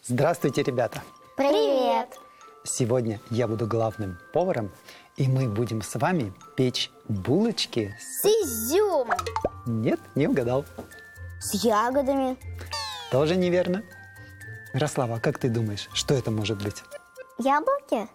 Здравствуйте, ребята! Привет! Сегодня я буду главным поваром, и мы будем с вами печь булочки С изюмом. Нет, не угадал. С ягодами. Тоже неверно. Мирослава, а как ты думаешь, что это может быть? Яблоки?